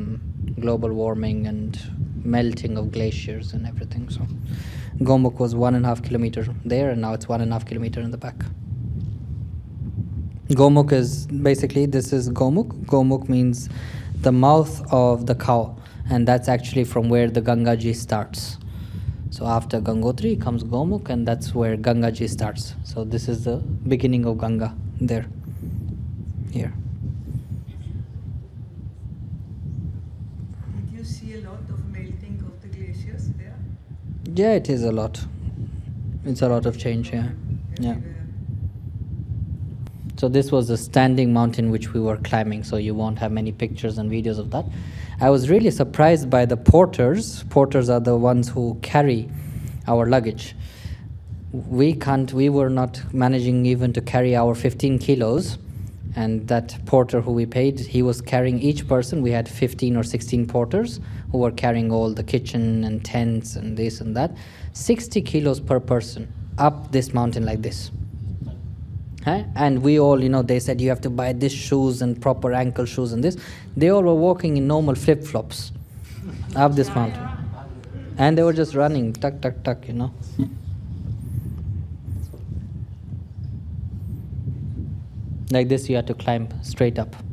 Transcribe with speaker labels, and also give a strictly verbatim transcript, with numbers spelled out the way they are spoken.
Speaker 1: um, global warming and melting of glaciers and everything. So Gomuk was one and a half kilometer there, and now it's one and a half kilometer in the back. Gomuk is basically, this is Gomuk. Gomuk means the mouth of the cow, and that's actually from where the Gangaji starts. So after Gangotri comes Gomuk, and that's where Gangaji starts. So this is the beginning of Ganga there, here.
Speaker 2: Did you see a lot of melting of the glaciers there?
Speaker 1: Yeah, it is a lot. It's a lot of change, yeah. Yeah. So this was a standing mountain which we were climbing, so you won't have many pictures and videos of that. I was really surprised by the porters. Porters are the ones who carry our luggage. We can't, we were not managing even to carry our fifteen kilos. And that porter who we paid, he was carrying each person. We had fifteen or sixteen porters who were carrying all the kitchen and tents and this and that. sixty kilos per person up this mountain like this. Huh? And we all, you know, they said you have to buy this shoes and proper ankle shoes and this. They all were walking in normal flip-flops up this mountain. And they were just running, tuck, tuck, tuck, you know. Like this, you have to climb straight up.